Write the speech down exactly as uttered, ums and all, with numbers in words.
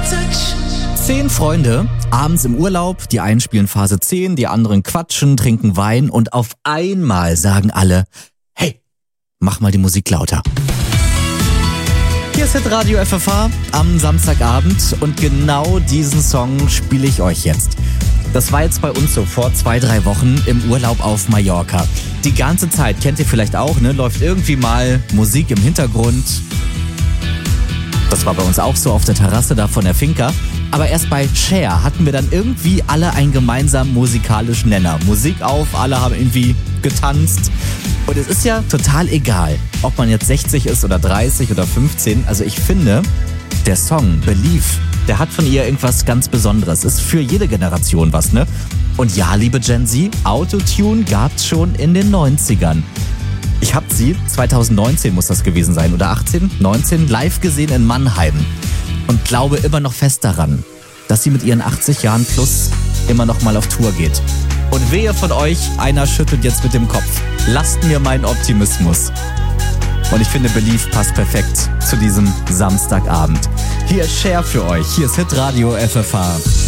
Zehn Freunde, abends im Urlaub, die einen spielen Phase zehn, die anderen quatschen, trinken Wein und auf einmal sagen alle, hey, mach mal die Musik lauter. Hier ist Hitradio F F H am Samstagabend und genau diesen Song spiele ich euch jetzt. Das war jetzt bei uns so vor zwei, drei Wochen im Urlaub auf Mallorca. Die ganze Zeit, kennt ihr vielleicht auch, ne, läuft irgendwie mal Musik im Hintergrund. Das war bei uns auch so auf der Terrasse da von der Finca. Aber erst bei Share hatten wir dann irgendwie alle einen gemeinsamen musikalischen Nenner. Musik auf, alle haben irgendwie getanzt. Und es ist ja total egal, ob man jetzt sechzig ist oder dreißig oder fünfzehn. Also ich finde, der Song Believe, der hat von ihr irgendwas ganz Besonderes. Ist für jede Generation was, ne? Und ja, liebe Gen Z, Autotune gab's schon in den neunzigern. Ich habe sie, zwanzig neunzehn muss das gewesen sein, oder achtzehn, neunzehn, live gesehen in Mannheim. Und glaube immer noch fest daran, dass sie mit ihren achtzig Jahren plus immer noch mal auf Tour geht. Und wehe von euch, einer schüttelt jetzt mit dem Kopf. Lasst mir meinen Optimismus. Und ich finde, Believe passt perfekt zu diesem Samstagabend. Hier ist Cher für euch. Hier ist Hitradio F F H.